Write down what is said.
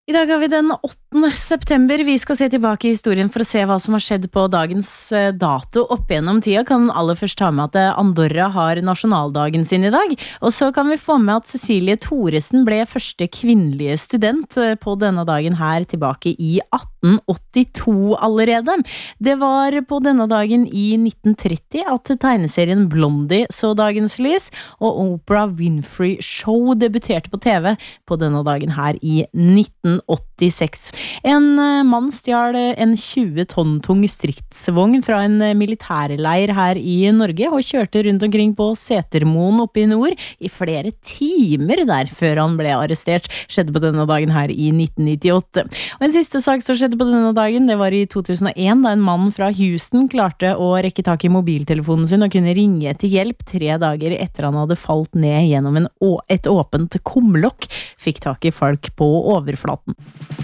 I dag har vi den 8. september. Vi skal se tilbake i historien for å se hva som har skjedd på dagens dato opp gjennom tida. Kan aller først ta med at Andorra har nasjonaldagen sin i dag. Og så kan vi få med at Cecilie Thoresen ble første kvinnelige student på denne dagen her tilbake i 1882 allerede. Det var på denne dagen i 1930 at tegneserien Blondie så dagens lys, og Oprah Winfrey Show debuterte på TV på denne dagen her i 1986. En mann stjal en 20 tonn tung stridsvogn fra en militærleir her i Norge og kjørte rundt omkring på Setermoen oppe i nord i flere timer der før han ble arrestert. Skjedde på denne dagen her i 1998. Og en siste sak som skjedde på denne dagen, det var i 2001 da en mann fra Houston klarte å rekke tak i mobiltelefonen sin og kunne ringe til hjelp 3 dager etter han hadde falt ned gjennom et åpent kumlokk. Fikk tak i folk på overflaten.